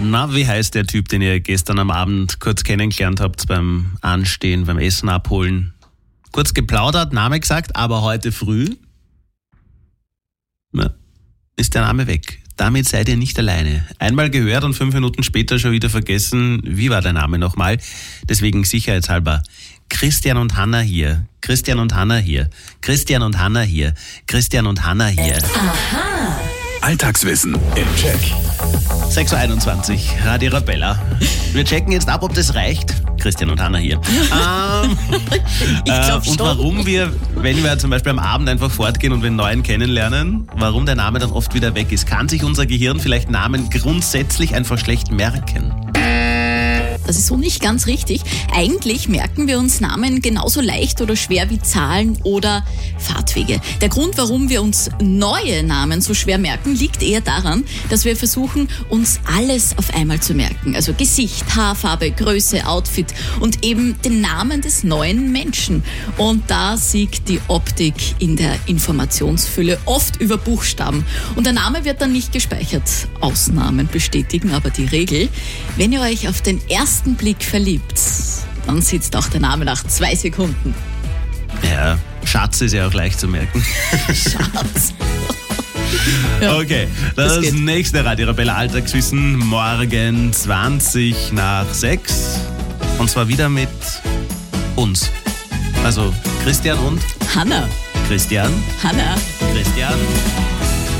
Na, wie heißt der Typ, den ihr gestern am Abend kurz kennengelernt habt beim Anstehen, beim Essen abholen? Kurz geplaudert, Name gesagt, aber heute früh ist der Name weg. Damit seid ihr nicht alleine. Einmal gehört und 5 Minuten später schon wieder vergessen, wie war der Name nochmal? Deswegen sicherheitshalber. Christian und Hanna hier. Christian und Hanna hier. Christian und Hanna hier. Christian und Hanna hier. Aha. Alltagswissen im Check. 6.21 Uhr, Radio Arabella. Wir checken jetzt ab, ob das reicht. Christian und Hanna hier. Ich glaube schon. Und warum wir, wenn wir zum Beispiel am Abend einfach fortgehen und einen neuen kennenlernen, warum der Name dann oft wieder weg ist. Kann sich unser Gehirn vielleicht Namen grundsätzlich einfach schlecht merken? Das ist so nicht ganz richtig. Eigentlich merken wir uns Namen genauso leicht oder schwer wie Zahlen oder Fahrtwege. Der Grund, warum wir uns neue Namen so schwer merken, liegt eher daran, dass wir versuchen, uns alles auf einmal zu merken. Also Gesicht, Haarfarbe, Größe, Outfit und eben den Namen des neuen Menschen. Und da siegt die Optik in der Informationsfülle oft über Buchstaben. Und der Name wird dann nicht gespeichert. Ausnahmen bestätigen aber die Regel. Wenn ihr euch auf den ersten Blick verliebt, dann sitzt auch der Name nach 2 Sekunden. Ja, Schatz ist ja auch leicht zu merken. Schatz. Ja, okay, das geht. nächste Radio Arabella Alltagswissen morgen 20 nach 6. Und zwar wieder mit uns. Also Christian und Hanna. Christian. Hanna. Christian.